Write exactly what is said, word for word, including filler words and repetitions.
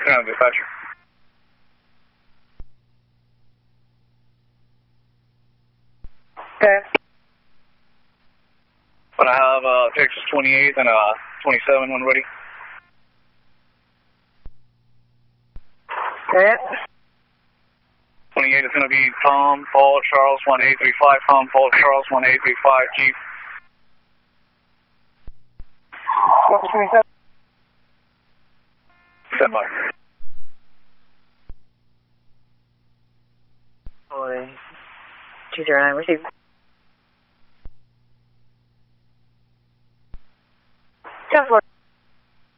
Turn on dispatcher. Okay. But I have uh, Texas twenty-eight and uh, twenty-seven when ready. Okay. twenty-eight is going to be Tom, Paul, Charles, one eight three five, Tom, Paul, Charles, one eight three five, Chief. What's twenty-seven? Stand by. Boy. two zero nine, received.